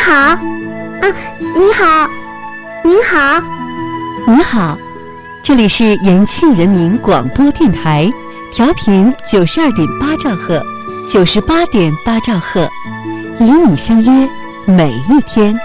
好，你好，您好， 你好，这里是延庆人民广播电台，调频92.8兆赫，98.8兆赫，与你相约每一天。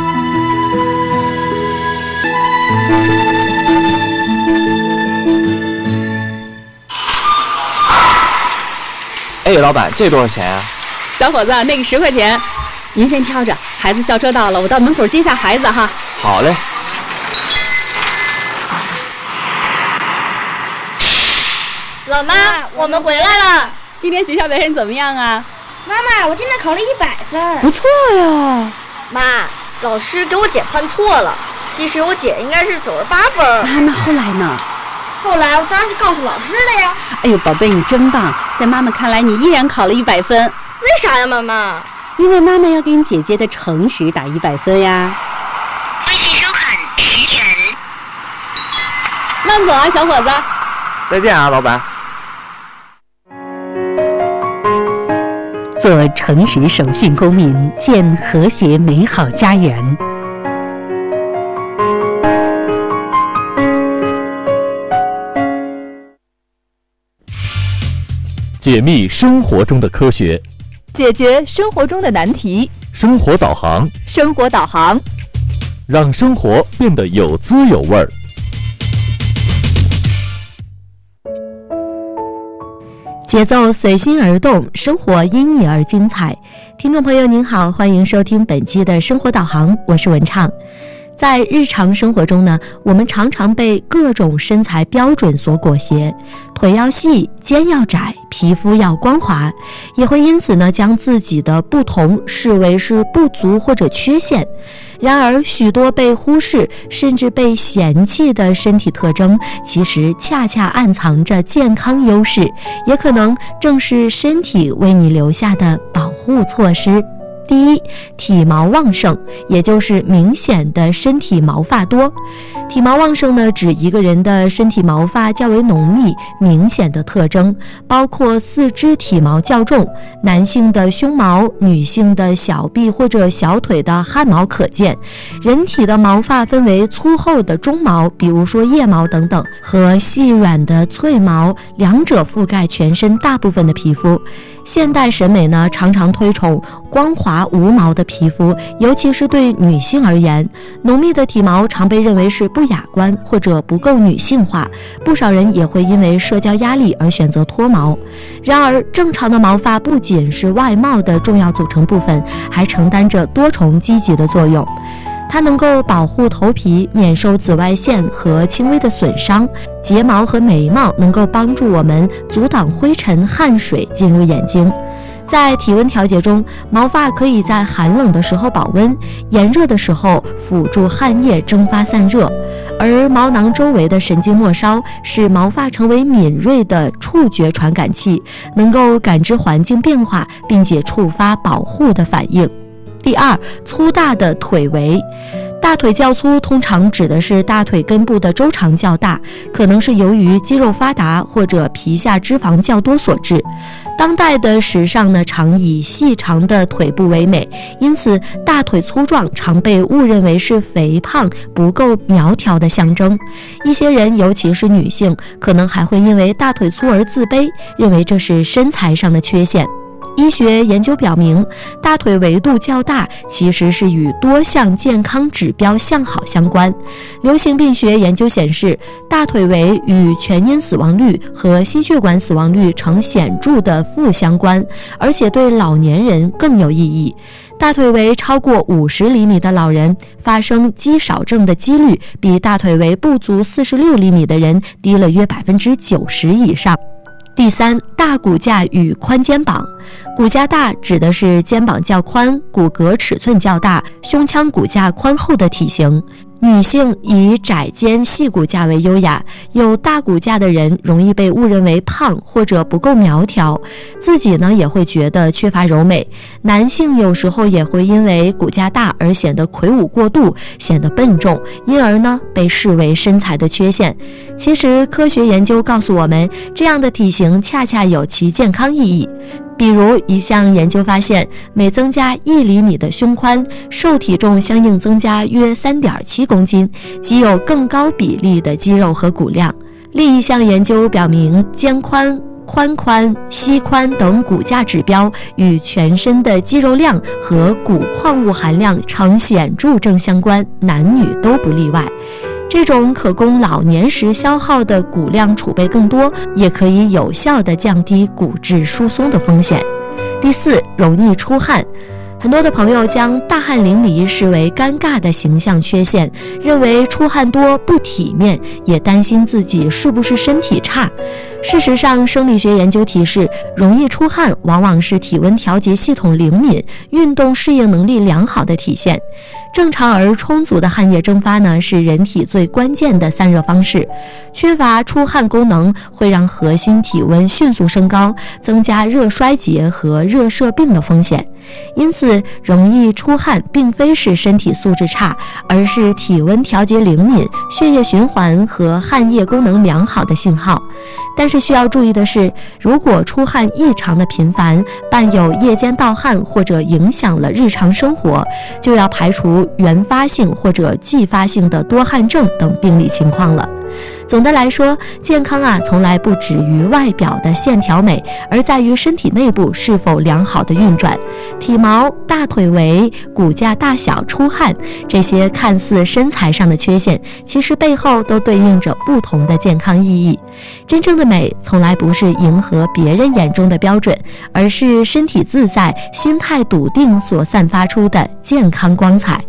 哎，老板，这多少钱啊？ 小伙子，那个10块钱，您先挑着。孩子校车到了，我到门口接下孩子哈。 好嘞。 老妈，我们回来了。 今天学校表现怎么样啊？ 妈妈，我真的考了100分。 不错呀。 妈，老师给我姐判错了，其实我姐应该是98分。 那后来呢？ 后来我当然是告诉老师了呀。 哎呦，宝贝，你真棒！在妈妈看来，你依然考了100分。 为啥呀，妈妈？ 因为妈妈要给你姐姐的诚实打100分呀。 微信收款10元。 慢走啊，小伙子。 再见啊，老板。 做诚实守信公民，建和谐美好家园。 解密生活中的科学， 解决生活中的难题。 生活导航， 生活导航， 让生活变得有滋有味儿。 节奏随心而动，生活因你而精彩。听众朋友您好，欢迎收听本期的生活导航，我是文畅。在日常生活中呢，我们常常被各种身材标准所裹挟，腿要细，肩要窄，皮肤要光滑，也会因此呢将自己的不同视为是不足或者缺陷。然而许多被忽视甚至被嫌弃的身体特征，其实恰恰暗藏着健康优势，也可能正是身体为你留下的保护措施。第一，体毛旺盛，也就是明显的身体毛发多。体毛旺盛呢，指一个人的身体毛发较为浓密、明显的特征，包括四肢体毛较重，男性的胸毛、女性的小臂或者小腿的汗毛可见。人体的毛发分为粗厚的中毛，比如说腋毛等等，和细软的脆毛，两者覆盖全身大部分的皮肤。现代审美呢，常常推崇光滑无毛的皮肤，尤其是对女性而言，浓密的体毛常被认为是不雅观或者不够女性化，不少人也会因为社交压力而选择脱毛。然而，正常的毛发不仅是外貌的重要组成部分，还承担着多重积极的作用。它能够保护头皮免受紫外线和轻微的损伤，睫毛和眉毛能够帮助我们阻挡灰尘、汗水进入眼睛。在体温调节中，毛发可以在寒冷的时候保温，炎热的时候辅助汗液蒸发散热。而毛囊周围的神经末梢使毛发成为敏锐的触觉传感器，能够感知环境变化，并且触发保护的反应。第二，粗大的腿围。大腿较粗通常指的是大腿根部的周长较大，可能是由于肌肉发达或者皮下脂肪较多所致。当代的时尚呢，常以细长的腿部为美，因此大腿粗壮常被误认为是肥胖、不够苗条的象征。一些人，尤其是女性，可能还会因为大腿粗而自卑，认为这是身材上的缺陷。医学研究表明，大腿围度较大其实是与多项健康指标向好相关。流行病学研究显示，大腿围与全因死亡率和心血管死亡率呈显著的负相关，而且对老年人更有意义。大腿围超过50厘米的老人发生肌少症的几率比大腿围不足46厘米的人低了约90%以上。第三，大骨架与宽肩膀。骨架大指的是肩膀较宽、骨骼尺寸较大、胸腔骨架宽厚的体型。女性以窄肩细骨架为优雅，有大骨架的人容易被误认为胖或者不够苗条，自己呢也会觉得缺乏柔美。男性有时候也会因为骨架大而显得魁梧过度，显得笨重，因而呢被视为身材的缺陷。其实科学研究告诉我们，这样的体型恰恰有其健康意义。 比如一项研究发现，每增加1厘米的胸宽，瘦体重相应增加约3.7公斤，即有更高比例的肌肉和骨量。另一项研究表明，肩宽、髋宽、膝宽等骨架指标与全身的肌肉量和钴矿物含量呈显著正相关，男女都不例外。这种可供老年时消耗的骨量储备更多，也可以有效地降低骨质疏松的风险。第4，容易出汗。很多的朋友将大汗淋漓视为尴尬的形象缺陷，认为出汗多不体面，也担心自己是不是身体差。事实上，生理学研究提示，容易出汗往往是体温调节系统灵敏、运动适应能力良好的体现。正常而充足的汗液蒸发呢，是人体最关键的散热方式。缺乏出汗功能会让核心体温迅速升高，增加热衰竭和热射病的风险。因此，容易出汗并非是身体素质差，而是体温调节灵敏、血液循环和汗液功能良好的信号。但是需要注意的是，如果出汗异常的频繁，伴有夜间盗汗或者影响了日常生活，就要排除原发性或者继发性的多汗症等病理情况了。总的来说，健康从来不止于外表的线条美，而在于身体内部是否良好的运转。体毛、大腿围、骨架大小、出汗，这些看似身材上的缺陷，其实背后都对应着不同的健康意义。真正的美从来不是迎合别人眼中的标准，而是身体自在、心态笃定所散发出的健康光彩。